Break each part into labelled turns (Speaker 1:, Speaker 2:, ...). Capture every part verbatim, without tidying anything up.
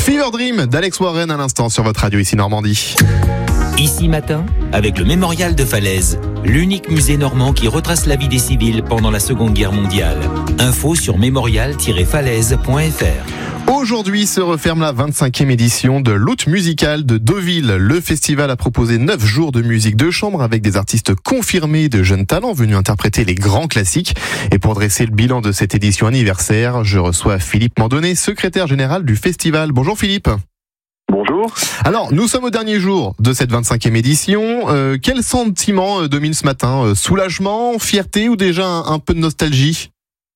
Speaker 1: Fever Dream d'Alex Warren à l'instant sur votre radio ici Normandie.
Speaker 2: Ici Matin, avec le Mémorial de Falaise, l'unique musée normand qui retrace la vie des civils pendant la Seconde Guerre mondiale. Info sur mémorial tiret falaise point f r.
Speaker 1: Aujourd'hui se referme la vingt-cinquième édition de l'Août musical de Deauville. Le festival a proposé neuf jours de musique de chambre avec des artistes confirmés de jeunes talents venus interpréter les grands classiques. Et pour dresser le bilan de cette édition anniversaire, je reçois Philippe Mandonnet, secrétaire général du festival. Bonjour Philippe.
Speaker 3: Bonjour.
Speaker 1: Alors, nous sommes au dernier jour de cette vingt-cinquième édition. Euh, quel sentiment euh, domine ce matin ? euh, Soulagement, fierté ou déjà un, un peu de nostalgie ?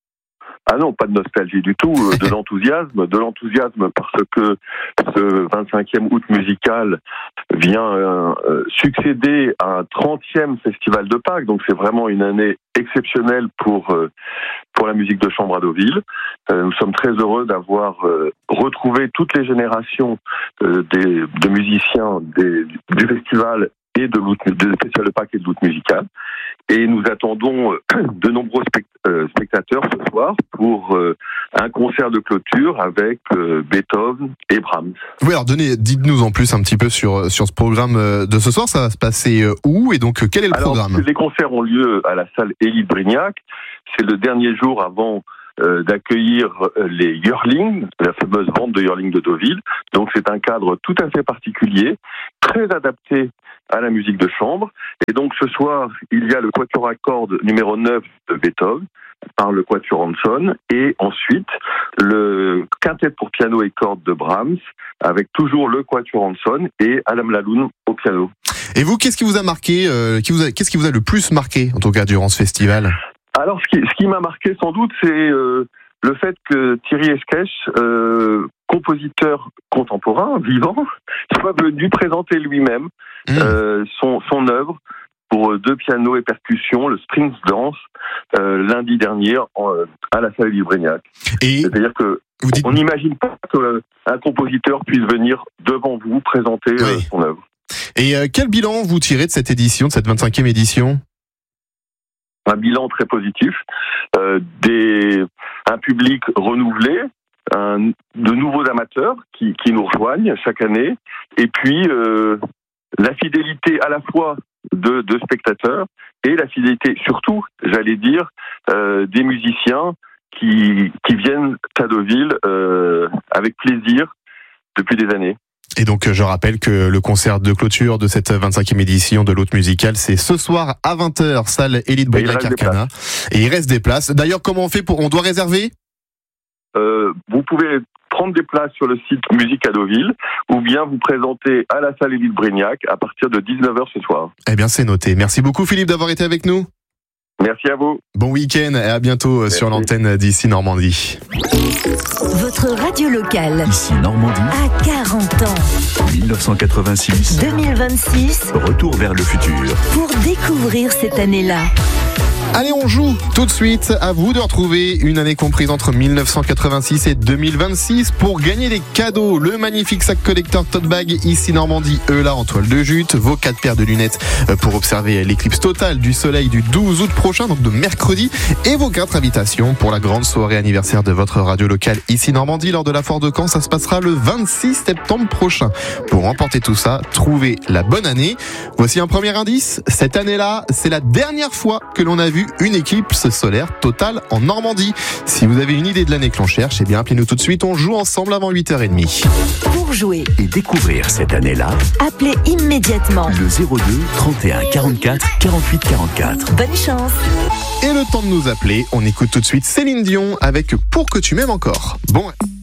Speaker 3: Ah non, pas de nostalgie du tout, euh, de l'enthousiasme, de l'enthousiasme parce que ce vingt-cinquième août musical vient euh, euh, succéder à un trentième festival de Pâques, donc c'est vraiment une année exceptionnelle pour euh, pour la musique de chambre à Deauville. Euh, nous sommes très heureux d'avoir euh, retrouvé toutes les générations euh, des, de musiciens des, du festival et de l'août, de festival de Pâques et de l'août musical. Et nous attendons de nombreux spectateurs ce soir pour un concert de clôture avec Beethoven et Brahms.
Speaker 1: Oui, alors donnez, dites-nous en plus un petit peu sur, sur ce programme de ce soir. Ça va se passer où et donc quel est le
Speaker 3: alors,
Speaker 1: programme ?
Speaker 3: Les concerts ont lieu à la salle Élie-Brignac. C'est le dernier jour avant euh, d'accueillir les Yearlings, la fameuse vente de Yearlings de Deauville. Donc c'est un cadre tout à fait particulier, très adapté à la musique de chambre. Et donc ce soir, il y a le quatuor à cordes numéro neuf de Beethoven par le quatuor Hanson et ensuite le quintet pour piano et cordes de Brahms avec toujours le quatuor Hanson et Adam Laloun au piano.
Speaker 1: Et vous, qu'est-ce qui vous a marqué, euh, qui vous a, qu'est-ce qui vous a le plus marqué en tout cas durant ce festival ?
Speaker 3: Alors ce qui, ce qui m'a marqué sans doute, c'est euh, le fait que Thierry Esquèche, euh, compositeur contemporain, vivant, soit venu présenter lui-même mmh. euh, son, son œuvre pour deux pianos et percussions, le Strings Dance, euh, lundi dernier en, à la salle Élie-Brignac. Et c'est-à-dire que dites... on n'imagine pas qu'un compositeur puisse venir devant vous présenter oui. euh, son œuvre.
Speaker 1: Et euh, quel bilan vous tirez de cette édition, de cette vingt-cinquième édition ?
Speaker 3: Un bilan très positif, euh, des, un public renouvelé, un, de nouveaux amateurs qui, qui nous rejoignent chaque année, et puis euh, la fidélité à la fois de, de spectateurs et la fidélité surtout, j'allais dire, euh, des musiciens qui, qui viennent à Deauville euh, avec plaisir depuis des années.
Speaker 1: Et donc, je rappelle que le concert de clôture de cette vingt-cinquième édition de l'Août musical, c'est ce soir à vingt heures, salle Élie-Brignac Arcana. Et il reste des places. D'ailleurs, comment on fait pour, on doit réserver ?
Speaker 3: euh, Vous pouvez prendre des places sur le site Musique à Deauville ou bien vous présenter à la salle Élie-Brignac à partir de dix-neuf heures ce soir.
Speaker 1: Eh bien, c'est noté. Merci beaucoup, Philippe, d'avoir été avec nous.
Speaker 3: Merci à vous.
Speaker 1: Bon week-end et à bientôt Merci. Sur l'antenne d'Ici Normandie.
Speaker 4: Votre radio locale.
Speaker 5: Ici Normandie.
Speaker 4: À quarante ans.
Speaker 5: dix-neuf cent quatre-vingt-six.
Speaker 4: deux mille vingt-six.
Speaker 5: Retour vers le futur.
Speaker 4: Pour découvrir cette année-là.
Speaker 1: Allez, on joue tout de suite. À vous de retrouver une année comprise entre mille neuf cent quatre-vingt-six et deux mille vingt-six pour gagner des cadeaux. Le magnifique sac collector tote bag Ici Normandie, eux là en toile de jute, vos quatre paires de lunettes pour observer l'éclipse totale du soleil du douze août prochain, donc de mercredi, et vos quatre invitations pour la grande soirée anniversaire de votre radio locale Ici Normandie lors de la Foire de Caen. Ça se passera le vingt-six septembre prochain. Pour remporter tout ça, trouvez la bonne année. Voici un premier indice. Cette année-là, c'est la dernière fois que l'on a vu une éclipse solaire totale en Normandie. Si vous avez une idée de l'année que l'on cherche, eh bien appelez-nous tout de suite, on joue ensemble avant huit heures trente.
Speaker 4: Pour jouer
Speaker 5: et découvrir cette année-là,
Speaker 4: appelez immédiatement
Speaker 5: le zéro deux trente et un quarante-quatre quarante-huit quarante-quatre.
Speaker 4: Bonne chance.
Speaker 1: Et le temps de nous appeler, on écoute tout de suite Céline Dion avec Pour que tu m'aimes encore. Bon.